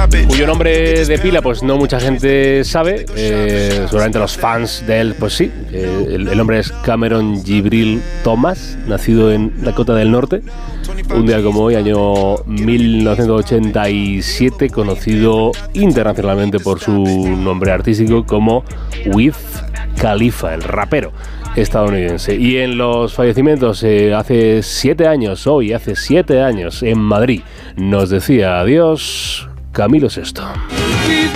cuyo nombre de pila pues no mucha gente sabe, seguramente los fans de él pues sí. El nombre es Cameron Jibril Thomas, nacido en Dakota del Norte, un día como hoy, año 1987, conocido internacionalmente por su nombre artístico como Wiz Khalifa, el rapero estadounidense. Y en los fallecimientos, hace 7 años, en Madrid, nos decía adiós Camilo VI.